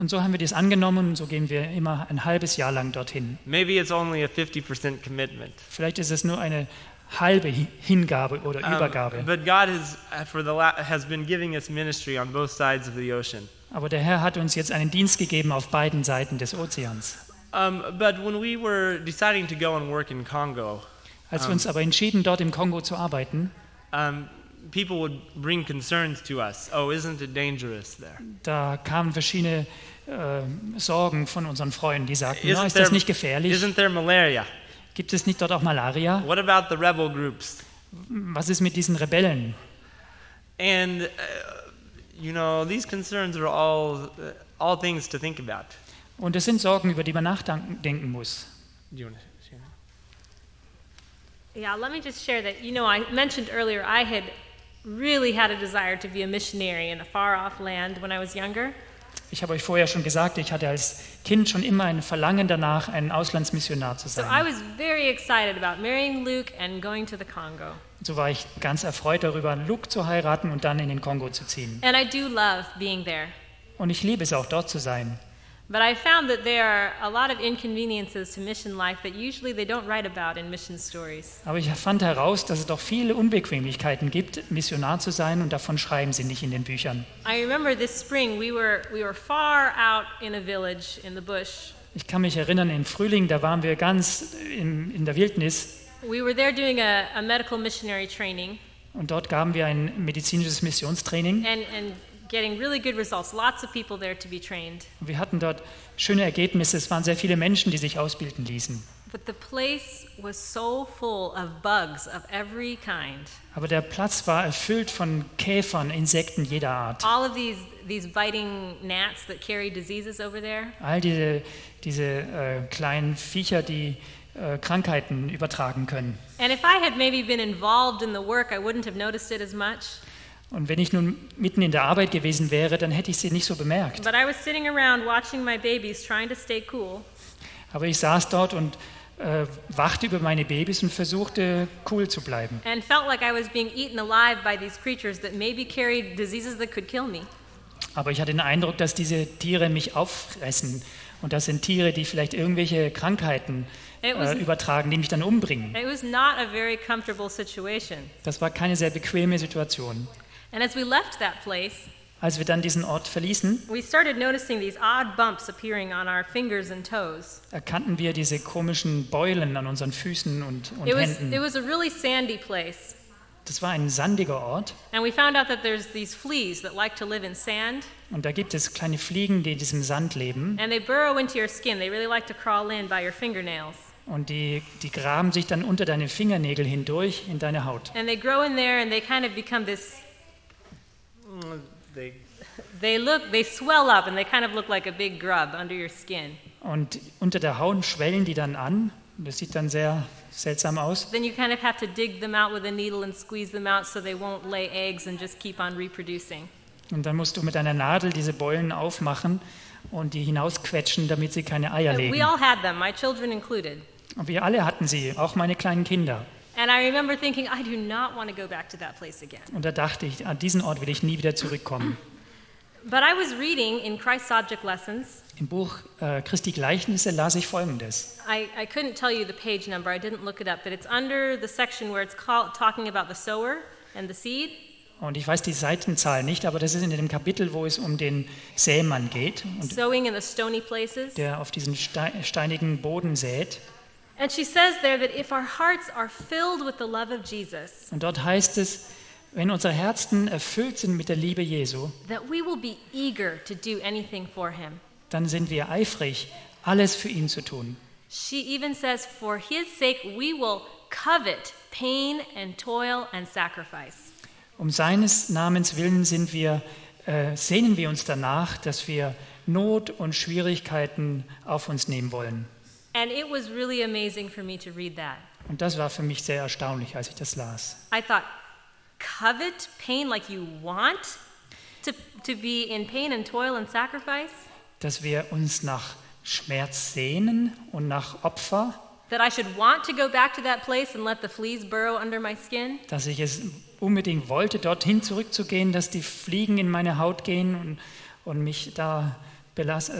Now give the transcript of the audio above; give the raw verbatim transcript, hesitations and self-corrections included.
Und so haben wir das angenommen und so gehen wir immer ein halbes Jahr lang dorthin. Maybe it's only a fifty percent commitment. Vielleicht ist es nur eine halbe Hi- Hingabe oder Um, Übergabe. but God has, uh, for the la- has been giving us ministry on both sides of the ocean. Aber der Herr hat uns jetzt einen Dienst gegeben auf beiden Seiten des Ozeans. Um, but when we were deciding to go and work in Congo, Als wir uns aber entschieden, dort im Kongo zu arbeiten, um, people would bring concerns to us. Oh, isn't it dangerous there? da kamen verschiedene äh, Sorgen von unseren Freunden, die sagten, na, Isn't ist das there, nicht gefährlich? isn't there malaria? Gibt es nicht dort auch Malaria? What about the rebel groups? Was ist mit diesen Rebellen? And uh, you know, these concerns are all uh, all things to think about. Und es sind Sorgen, über die man nachdenken muss. Do you want to share? Yeah, let me just share that. You know, I mentioned earlier I had really had a desire to be a missionary in a far-off land when I was younger. Ich habe euch vorher schon gesagt, ich hatte als Kind schon immer ein Verlangen danach, ein Auslandsmissionar zu So I sein. was very excited about marrying Luke and going to the Congo. So war ich ganz erfreut darüber, Luke zu heiraten und dann in den Kongo zu ziehen. And I do love being there. Und ich liebe es auch, dort zu sein. But I found that there are a lot of inconveniences to mission life that usually they don't write about in mission stories. Aber ich fand heraus, dass es doch viele Unbequemlichkeiten gibt, Missionar zu sein, und davon schreiben sie nicht in den Büchern. I remember this spring we were we were far out in a village in the bush. Ich kann mich erinnern, im Frühling, da waren wir ganz in, in der Wildnis We were there doing a, a medical missionary training und dort gaben wir ein medizinisches Missionstraining. and, and getting really good results. Lots of people there to be trained. Und wir hatten dort schöne Ergebnisse. Es waren sehr viele Menschen, die sich ausbilden ließen. But the place was so full of bugs of every kind. Aber der Platz war erfüllt von Käfern, Insekten jeder Art. All of these these biting gnats that carry diseases over there. All diese, diese äh, kleinen Viecher, die äh, Krankheiten übertragen können. And if I had maybe been involved in the work, I wouldn't have noticed it as much. Und wenn ich nun mitten in der Arbeit gewesen wäre, dann hätte ich sie nicht so bemerkt. But I was sitting around watching my babies, trying to stay cool. Aber ich saß dort und äh, wachte über meine Babys und versuchte, cool zu bleiben. And felt like I was being eaten alive by these creatures that maybe carried diseases that could kill me. Aber ich hatte den Eindruck, dass diese Tiere mich auffressen. Und das sind Tiere, die vielleicht irgendwelche Krankheiten It was- äh, übertragen, die mich dann umbringen. It was not a very comfortable situation. Das war keine sehr bequeme Situation. And as we left that place, Als wir dann diesen Ort verließen, we started noticing these odd bumps appearing on our fingers and toes. erkannten wir diese komischen Beulen an unseren Füßen und, und It was, it Händen. was a really sandy place. Das war ein sandiger Ort And we found out that there's these fleas that like to live in sand, und da gibt es kleine Fliegen, die in diesem Sand leben and they burrow into your skin. They really like to crawl in by your fingernails. und die, die graben sich dann unter deine Fingernägel hindurch in deine Haut. And they grow in there and they kind of become this, Mm, They, they look, they swell up and they kind of look like a big grub under your skin. Und unter der Haut schwellen die dann an. Das sieht dann sehr seltsam aus. Then you kind of have to dig them out with a needle and squeeze them out so they won't lay eggs and just keep on reproducing. Und dann musst du mit einer Nadel diese Beulen aufmachen und die hinausquetschen, damit sie keine Eier We legen. all had them, my children included. Und wir alle hatten sie, auch meine kleinen Kinder. And I remember thinking, I do not want to go back to that place again. Und da dachte ich, an diesen Ort will ich nie wieder zurückkommen. But I was reading in Christ's Object Lessons. Im Buch äh, Christi Gleichnisse las ich Folgendes. I, I couldn't tell you the page number, I didn't look it up, but it's under the section where it's called, talking about the sower and the seed. Und ich weiß die Seitenzahl nicht, aber das ist in dem Kapitel, wo es um den Sämann geht, und Sowing in the stony places. der auf diesen Ste- steinigen Boden sät. And she says there that if our hearts are filled with the love of Jesus, Und dort heißt es, wenn unsere Herzen erfüllt sind mit der Liebe Jesu, that we will be eager to do anything for him. dann sind wir eifrig, alles für ihn zu tun. She even says, for his sake we will covet pain and toil and sacrifice. Um seines Namens willen sind wir, äh, sehnen wir uns danach, dass wir Not und Schwierigkeiten auf uns nehmen wollen. And it was really amazing for me to read that. Und das war für mich sehr erstaunlich, als ich das las. I thought, covet pain like you want to, to be in pain and toil and sacrifice? Dass wir uns nach Schmerz sehnen und nach Opfer, That I should want to go back to that place and let the fleas burrow under my skin? dass ich es unbedingt wollte, dorthin zurückzugehen, dass die Fliegen in meine Haut gehen und, und mich da belas-